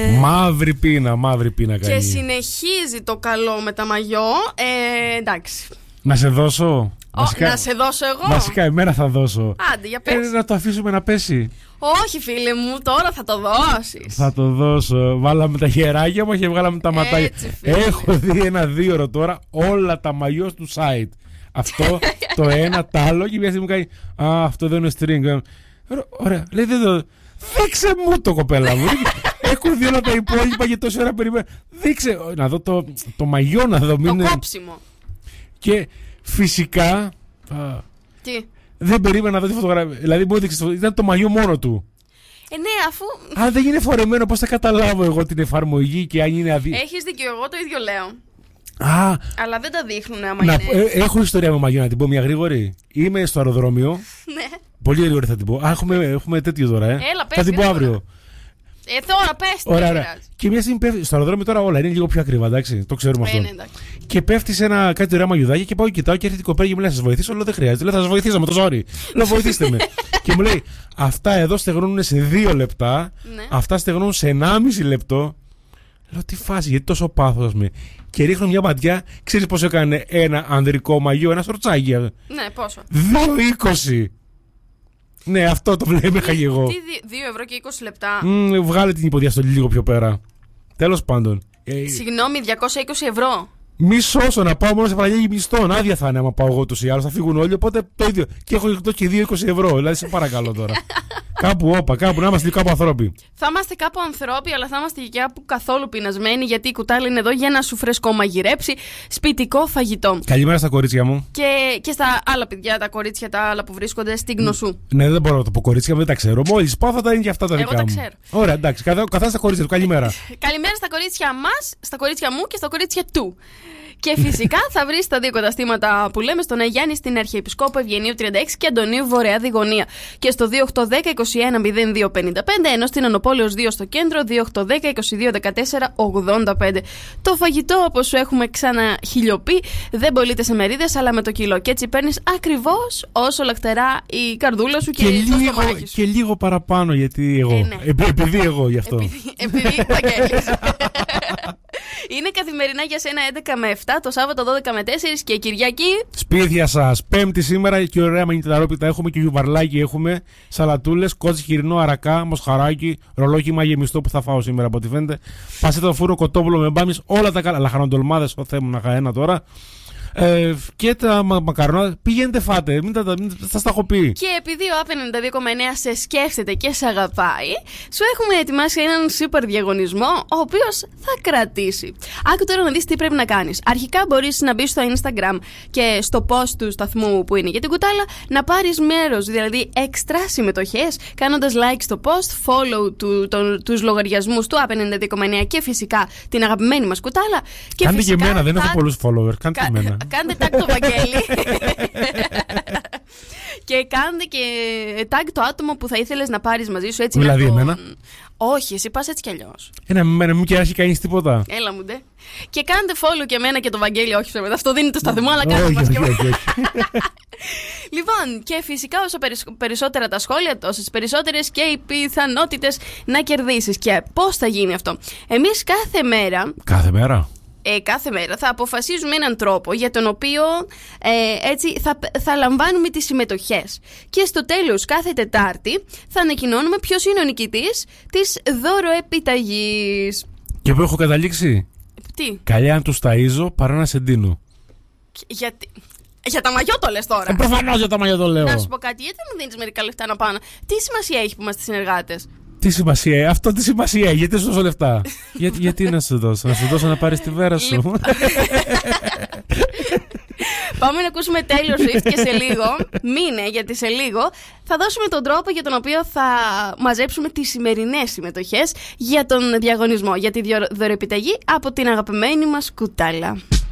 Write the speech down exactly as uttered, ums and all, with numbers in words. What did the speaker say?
Μαύρη πείνα, μαύρη πείνα κάνει. Και συνεχίζει το καλό με τα μαγιό. Ε, εντάξει. Να σε δώσω. Ο, βασικά, να σε δώσω εγώ. Βασικά, εμένα θα δώσω. Άντε, για πες. Ε, να το αφήσουμε να πέσει. Όχι, φίλε μου, τώρα θα το δώσεις. Θα το δώσω. Βάλαμε τα χεράκια μου και βγάλαμε τα ματάκια. Έχω δει ένα δύο ώρο τώρα όλα τα μαγιό του site. Αυτό, το ένα, το άλλο. Και μια στιγμή μου κάνει. Α, αυτό δεν είναι string. Ωραία, λέει δεν το. Δείξε μου το, κοπέλα μου. Έχω δει όλα τα υπόλοιπα και τόση ώρα περιμένω. Δείξε. Να δω το, το μαγιό, να δω. Το είναι... κόψιμο. Και φυσικά. Α, τι. Δεν περίμενα να δω τη φωτογραφία. Δηλαδή μου έδειξε. Ήταν το μαγιό μόνο του. Ε, ναι, αφού. Αν δεν είναι φορεμένο, πώς θα καταλάβω εγώ την εφαρμογή και αν είναι αδύνατο. Έχεις δίκιο, εγώ το ίδιο λέω. Α, αλλά δεν τα δείχνουν άμα να, είναι. Ε, έχω ιστορία με μαγιό, να την πω μια γρήγορη. Είμαι στο αεροδρόμιο. Ναι. Πολύ γρήγορη θα την πω. Α, έχουμε, έχουμε τέτοιο τώρα, ε. Έλα, πες, θα την πω αύριο. Ε, τώρα πες. Ωραία, ωραία. Και μια στιγμή πέφτει. Στο αεροδρόμιο τώρα όλα είναι λίγο πιο ακριβά, εντάξει. Το ξέρουμε αυτό. Ε, ναι, εντάξει. Και πέφτει σε ένα κάτι ωραίο μαγιουδάκι και πάω και κοιτάω και έρχεται η κοπέλα και μου λέει: θα σα βοηθήσω. Λέω: δεν χρειάζεται. Λέω: θα σα βοηθήσω με το ζόρι. Λέω: βοηθήστε με. Και μου λέει: αυτά εδώ στεγνώνουν σε δύο λεπτά. Ναι. Αυτά στεγνώνουν σε ενάμιση λεπτό. Λέω: τι φάση, γιατί τόσο πάθο με. Και ρίχνω μια ματιά. Ξέρει πόσο έκανε ένα ανδρικό μαγιό, ένα σορτσάκι. Ναι, πόσο. δύο είκοσι. Ναι, αυτό το βλέπω και εγώ. Τι, δύο ευρώ και είκοσι λεπτά. Mm, βγάλε την υποδιαστολή λίγο πιο πέρα. Τέλος πάντων. Συγγνώμη, διακόσια είκοσι ευρώ. Μη σώσω να πάω μόνο σε παραγγέλνη μισθών. Άδεια θα είναι άμα πάω εγώ τους ή άλλους. Θα φύγουν όλοι. Οπότε το ίδιο. Και έχω εκτός και δύο είκοσι ευρώ. Δηλαδή σε παρακαλώ τώρα. Κάπου όπα, κάπου να είμαστε κάπου ανθρώποι. Θα είμαστε κάπου ανθρώποι, αλλά θα είμαστε και κάπου καθόλου πεινασμένοι. Γιατί η κουτάλη είναι εδώ για να σου φρεσκό μαγειρέψει σπιτικό φαγητό. Καλημέρα στα κορίτσια μου. Και, και στα άλλα παιδιά, τα κορίτσια τα άλλα που βρίσκονται στην Γνωσού. Ναι, δεν μπορώ να το πω κορίτσια, δεν τα ξέρω. Μόλις πάω θα τα είναι και αυτά τα δικά μου. Εγώ τα ξέρω. Ωραία, εντάξει. Καθά στα κορίτσια του. Καλημέρα. Καλημέρα στα κορίτσια μας, στα κορίτσια μου και στα κορίτσια του. Και φυσικά θα βρεις τα δύο καταστήματα που λέμε στον Αγιάννη στην Αρχιεπισκόπου Ευγενίου τριάντα έξι και Αντωνίου Βορεά Διγωνία. Και στο δύο οκτώ ένα μηδέν είκοσι ένα μηδέν δύο πενήντα πέντε, ενώ στην Ανοπόλεως δύο στο κέντρο δύο οκτώ ένα μηδέν είκοσι δύο δεκατέσσερα ογδόντα πέντε. Το φαγητό, όπως σου έχουμε ξαναχιλιοπεί, δεν πωλείται σε μερίδες αλλά με το κιλό. Και έτσι παίρνεις ακριβώς όσο λαχτερά η καρδούλα σου και, και το λίγο, στομάχι σου. Και λίγο παραπάνω γιατί εγώ. Ε, ναι. ε, επειδή εγώ γι' αυτό. Επειδή, επειδή Βαγγέλης. Είναι καθημερινά για σένα έντεκα με επτά, το Σάββατο δώδεκα με τέσσερα και Κυριακή. Σπίτια σας. Πέμπτη σήμερα και ωραία μαγνηταρόπιτα έχουμε και γιουβαρλάκι έχουμε. Σαλατούλες, κότσι χοιρινό, αρακά, μοσχαράκι, ρολόκιμα γεμιστό που θα φάω σήμερα από ό,τι φαίνεται. Πασέτο φούρνο, κοτόπουλο με μπάμις, όλα τα καλά. Λαχανοντολμάδες, ο Θεέ μου να είχα ένα τώρα. Ε, και τα μα, μακαρονά, πηγαίνετε φάτε, μην τα, μην, θα στα έχω πει. Και επειδή ο Απ ενενήντα δύο κόμμα εννέα σε σκέφτεται και σε αγαπάει, σου έχουμε ετοιμάσει έναν σούπερ διαγωνισμό, ο οποίος θα κρατήσει. Άκου τώρα να δεις τι πρέπει να κάνεις. Αρχικά μπορείς να μπεις στο Instagram και στο post του σταθμού που είναι για την κουτάλα, να πάρεις μέρος, δηλαδή έξτρα συμμετοχές, κάνοντας like στο post, follow του, το, τους λογαριασμούς του Απ ενενήντα δύο κόμμα εννέα και φυσικά την αγαπημένη μας κουτάλα. Και κάντε φυσικά και εμένα, δεν θα... έχω πολλούς followers, κάντε και εμένα. Κάντε tag το Βαγγέλη. Και κάντε και tag το άτομο που θα ήθελες να πάρεις μαζί σου, έτσι. Δηλαδή να το... εμένα. Όχι, εσύ πας έτσι κι αλλιώς. Ένα με μένα, μην κεράσει κανείς τίποτα. Έλα μου ντε. Και κάντε follow και εμένα και το Βαγγέλη. Όχι, ψέματα, αυτό δίνει το σταθμό, αλλά κάντε μας και εμένα. Λοιπόν, και φυσικά όσο περισσότερα τα σχόλια, τόσες περισσότερες και οι πιθανότητες να κερδίσεις. Και πώς θα γίνει αυτό? Εμείς κάθε μέρα. Κάθε μέρα. Ε, κάθε μέρα θα αποφασίζουμε έναν τρόπο για τον οποίο ε, έτσι θα, θα λαμβάνουμε τις συμμετοχές. Και στο τέλος κάθε Τετάρτη θα ανακοινώνουμε ποιος είναι ο νικητής της δώροεπιταγής. Και που έχω καταλήξει? Τι? Καλιά να τους ταΐζω παρά να σε ντύνω. Γιατί... Για τα μαγιό το λες τώρα? Ε, προφανώς για τα μαγιό το λέω. Να σου πω κάτι, γιατί δεν μου δίνεις μερικά λεφτά να πάνω? Τι σημασία έχει που είμαστε συνεργάτες? Τι σημασία, αυτό τι σημασία, γιατί σου δώσω λεφτά? Για, γιατί να σου δώσω, να σου δώσω να πάρεις τη βέρα σου. Πάμε να ακούσουμε Taylor Swift και σε λίγο, μείνε γιατί σε λίγο θα δώσουμε τον τρόπο για τον οποίο θα μαζέψουμε τις σημερινές συμμετοχές για τον διαγωνισμό, για τη δωρεοπιταγή από την αγαπημένη μας κουτάλα.